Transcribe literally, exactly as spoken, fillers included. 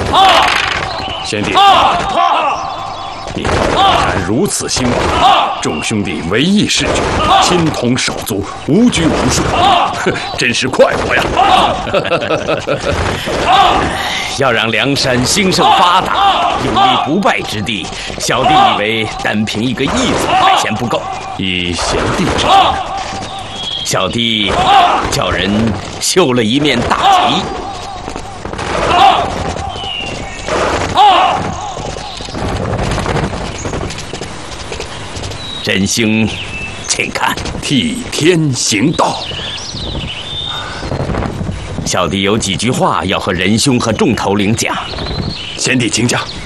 贤弟，你果然如此兴旺，众兄弟唯一是举，亲同手足，无拘无束，真是快活呀！ 要让梁山兴盛发达，有立不败之地，小弟以为单凭一个义字还嫌不够。 以贤弟之意， 小弟叫人绣了一面大旗。仁兄，请看， 替天行道。 小弟有几句话要和仁兄和众头领讲。 贤弟请讲。